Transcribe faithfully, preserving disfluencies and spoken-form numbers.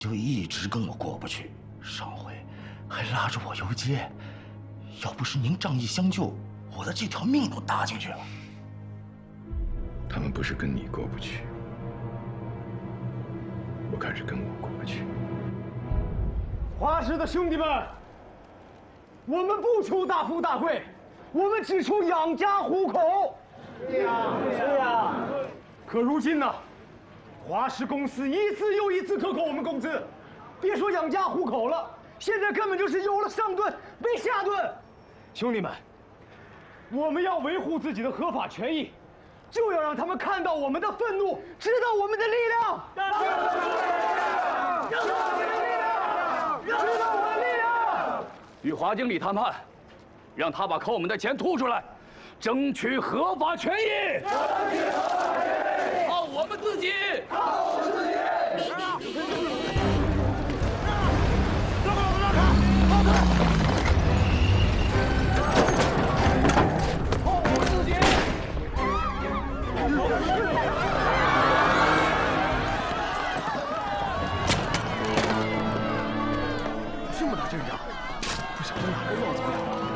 就一直跟我过不去，上回还拉着我游街。要不是您仗义相救，我的这条命都搭进去了。 他们不是跟你过不去，我看是跟我过不去。 华师的兄弟们，我们不求大富大贵，我们只求养家糊口。是呀，是呀。可如今呢，华师公司一次又一次克扣我们工资，别说养家糊口了，现在根本就是有了上顿没下顿。兄弟们，我们要维护自己的合法权益，就要让他们看到我们的愤怒，知道我们的力量。知道我们的力量，知道我们的力量。 与华经理谈判，让他把扣我们的钱吐出来，争取合法权益。争取合法权益，靠我们自己，靠我们自己。让开，让开，让开！靠我自己。 这么大阵仗，不晓得哪个要怎么样。